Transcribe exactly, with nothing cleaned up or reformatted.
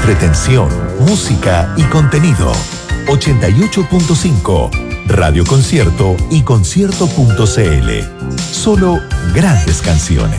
entretención, música y contenido. ochenta y ocho punto cinco, Radio Concierto y concierto punto cl. Solo grandes canciones.